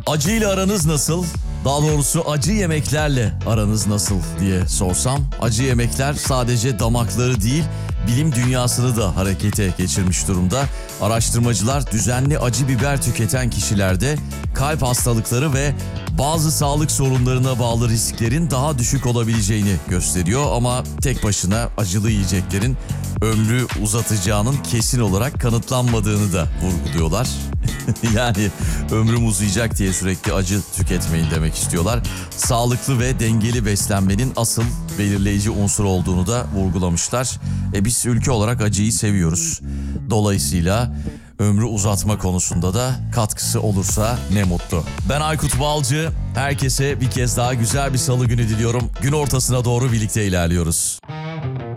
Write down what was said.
Acıyla aranız nasıl? Daha doğrusu acı yemeklerle aranız nasıl diye sorsam, acı yemekler sadece damakları değil, bilim dünyasını da harekete geçirmiş durumda. Araştırmacılar düzenli acı biber tüketen kişilerde kalp hastalıkları ve bazı sağlık sorunlarına bağlı risklerin daha düşük olabileceğini gösteriyor. Ama tek başına acılı yiyeceklerin ömrü uzatacağının kesin olarak kanıtlanmadığını da vurguluyorlar. Yani ömrüm uzayacak diye sürekli acı tüketmeyin demek istiyorlar. Sağlıklı ve dengeli beslenmenin asıl belirleyici unsur olduğunu da vurgulamışlar. Biz ülke olarak acıyı seviyoruz. Dolayısıyla ömrü uzatma konusunda da katkısı olursa ne mutlu. Ben Aykut Balcı. Herkese bir kez daha güzel bir salı günü diliyorum. Gün ortasına doğru birlikte ilerliyoruz.